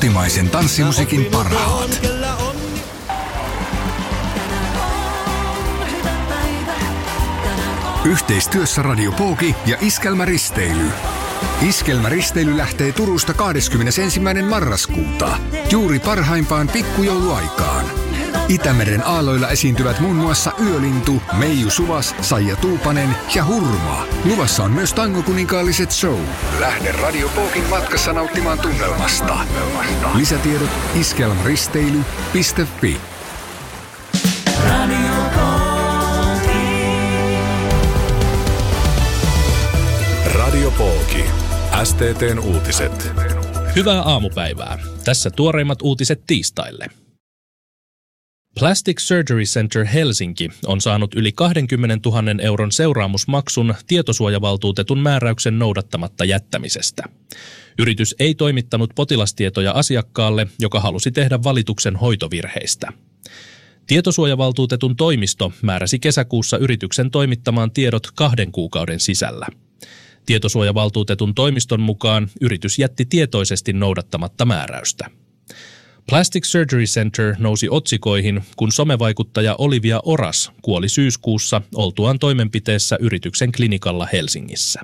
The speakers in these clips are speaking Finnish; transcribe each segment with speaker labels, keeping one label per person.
Speaker 1: Kotimaisen tanssimusiikin parhaat. Yhteistyössä Radio Pooki ja Iskelmäristeily. Iskelmäristeily lähtee Turusta 21. marraskuuta, juuri parhaimpaan pikkujouluaikaan. Itämeren aalloilla esiintyvät muun muassa Yölintu, Meiju Suvas, Saija Tuupanen ja Hurma. Luvassa on myös tangokuninkaalliset show. Lähde Radio Pookin matkassa nauttimaan tunnelmasta. Lisätiedot iskelmaristeily.fi.
Speaker 2: Radio Pooki. STT:n uutiset.
Speaker 3: Hyvää aamupäivää. Tässä tuoreimmat uutiset tiistaille. Plastic Surgery Center Helsinki on saanut yli 20 000 euron seuraamusmaksun tietosuojavaltuutetun määräyksen noudattamatta jättämisestä. Yritys ei toimittanut potilastietoja asiakkaalle, joka halusi tehdä valituksen hoitovirheistä. Tietosuojavaltuutetun toimisto määräsi kesäkuussa yrityksen toimittamaan tiedot 2 kuukauden sisällä. Tietosuojavaltuutetun toimiston mukaan yritys jätti tietoisesti noudattamatta määräystä. Plastic Surgery Center nousi otsikoihin, kun somevaikuttaja Olivia Oras kuoli syyskuussa oltuaan toimenpiteessä yrityksen klinikalla Helsingissä.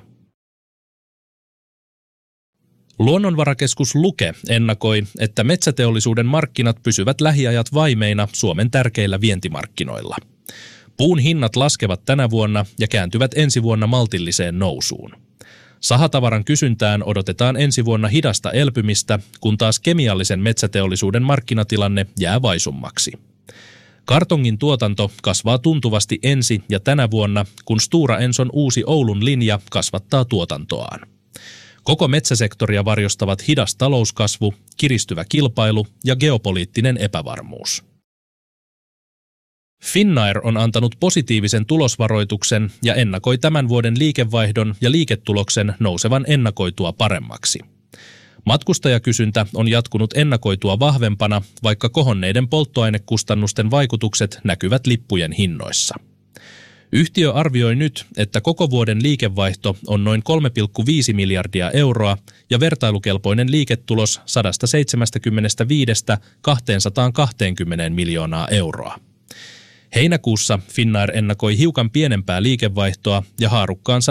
Speaker 3: Luonnonvarakeskus Luke ennakoi, että metsäteollisuuden markkinat pysyvät lähiajat vaimeina Suomen tärkeillä vientimarkkinoilla. Puun hinnat laskevat tänä vuonna ja kääntyvät ensi vuonna maltilliseen nousuun. Sahatavaran kysyntään odotetaan ensi vuonna hidasta elpymistä, kun taas kemiallisen metsäteollisuuden markkinatilanne jää vaisummaksi. Kartongin tuotanto kasvaa tuntuvasti ensi ja tänä vuonna, kun Stora Enson uusi Oulun linja kasvattaa tuotantoaan. Koko metsäsektoria varjostavat hidas talouskasvu, kiristyvä kilpailu ja geopoliittinen epävarmuus. Finnair on antanut positiivisen tulosvaroituksen ja ennakoi tämän vuoden liikevaihdon ja liiketuloksen nousevan ennakoitua paremmaksi. Matkustajakysyntä on jatkunut ennakoitua vahvempana, vaikka kohonneiden polttoainekustannusten vaikutukset näkyvät lippujen hinnoissa. Yhtiö arvioi nyt, että koko vuoden liikevaihto on noin 3,5 miljardia euroa ja vertailukelpoinen liiketulos 175–220 miljoonaa euroa. Heinäkuussa Finnair ennakoi hiukan pienempää liikevaihtoa ja haarukkaan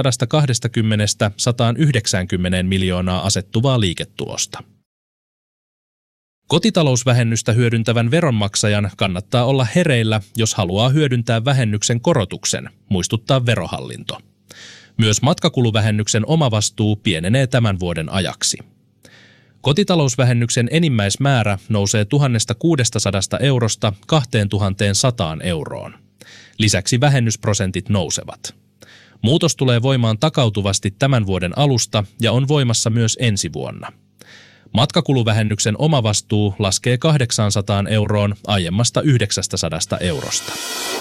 Speaker 3: 120–190 miljoonaa asettuvaa liiketulosta. Kotitalousvähennystä hyödyntävän veronmaksajan kannattaa olla hereillä, jos haluaa hyödyntää vähennyksen korotuksen, muistuttaa Verohallinto. Myös matkakuluvähennyksen omavastuu pienenee tämän vuoden ajaksi. Kotitalousvähennyksen enimmäismäärä nousee 1 600 eurosta 2 100 euroon. Lisäksi vähennysprosentit nousevat. Muutos tulee voimaan takautuvasti tämän vuoden alusta ja on voimassa myös ensi vuonna. Matkakuluvähennyksen omavastuu laskee 800 euroon aiemmasta 900 eurosta.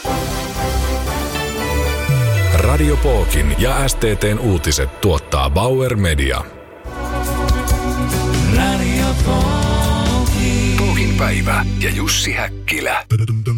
Speaker 2: Radio Pookin ja STT:n uutiset tuottaa Bauer Media.
Speaker 1: Pookin päivä ja Jussi Häkkilä.